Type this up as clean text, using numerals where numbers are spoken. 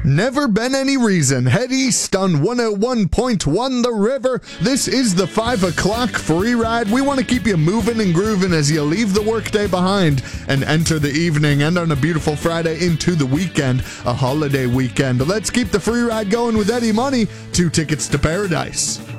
Never been any reason. Head east on 101.1 The River. This is the 5 o'clock free ride. We want to keep you moving and grooving as you leave the workday behind and enter the evening and on a beautiful Friday into the weekend, a holiday weekend. Let's keep the free ride going with Eddie Money. 2 tickets to paradise.